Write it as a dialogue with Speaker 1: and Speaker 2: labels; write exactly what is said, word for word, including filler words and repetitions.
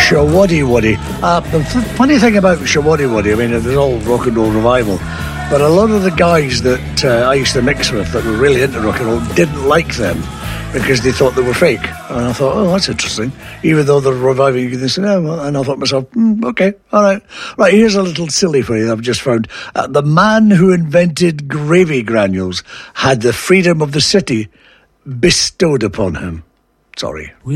Speaker 1: Shawaddy Waddy. Uh, the f- funny thing about Shawaddy Waddy, I mean, it was all rock and roll revival, but a lot of the guys that uh, I used to mix with that were really into rock and roll didn't like them because they thought they were fake. And I thought, oh, that's interesting. Even though they're reviving this, and I thought to myself, mm, okay, all right. Right, here's a little silly for you that I've just found. Uh, the man who invented gravy granules had the freedom of the city bestowed upon him. Sorry.